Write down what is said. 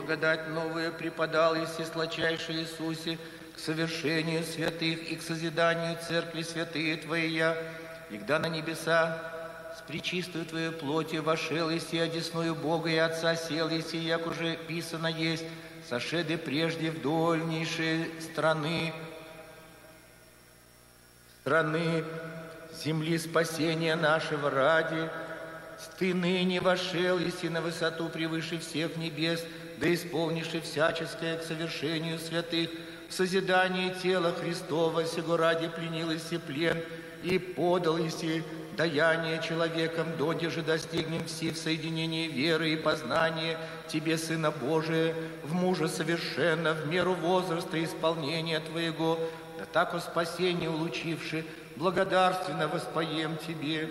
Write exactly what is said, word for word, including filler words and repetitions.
благодать новую преподал и всеслачайший Иисусе к совершению святых и к созиданию церкви святые Твоя, и когда на небеса с пречистою Твоей плотью вошел и сия одесную Бога и Отца сел, и сия, як уже писано есть, сошеды прежде в дольнейшие страны, страны земли спасения нашего ради, Ты ныне вошел, и си на высоту превыше всех небес, да исполнишь и всяческое к совершению святых, в созидании тела Христова, сего ради пленил иси плен, и подал иси даяние человеком, донде же достигнем все в соединении веры и познания Тебе, Сына Божия, в мужа совершенно, в меру возраста и исполнения Твоего, да так о спасении улучивши, благодарственно воспоем Тебе.